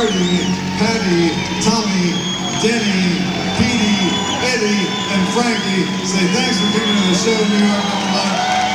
Marty, Patty, Tommy, Denny, Petey, Eddie, and Frankie say thanks for coming to the show, New York, number 1.